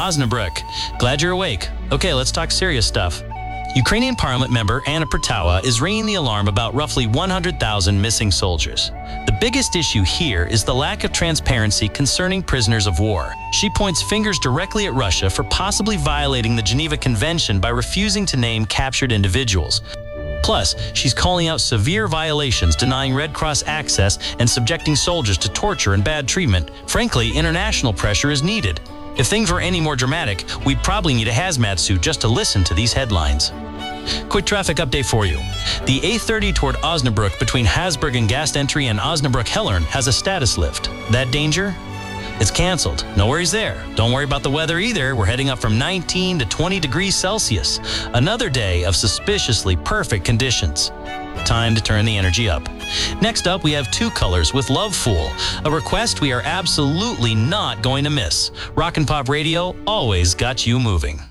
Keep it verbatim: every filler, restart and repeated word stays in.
Osnabrück. Glad you're awake. Okay, let's talk serious stuff. Ukrainian parliament member Anna Pertova is ringing the alarm about roughly one hundred thousand missing soldiers. The biggest issue here is the lack of transparency concerning prisoners of war. She points fingers directly at Russia for possibly violating the Geneva Convention by refusing to name captured individuals. Plus, she's calling out severe violations, denying Red Cross access and subjecting soldiers to torture and bad treatment. Frankly, international pressure is needed. If things were any more dramatic, we'd probably need a hazmat suit just to listen to these headlines. Quick traffic update for you. The A thirty toward Osnabrück between Hasburg and Gastentry and Osnabrück-Hellern has a status lift. That danger? It's canceled. No worries there. Don't worry about the weather either. We're heading up from nineteen to twenty degrees Celsius. Another day of suspiciously perfect conditions. Time to turn the energy up. Next up, we have Two Colors with Love Fool, a request we are absolutely not going to miss. Rock and Pop Radio always got you moving.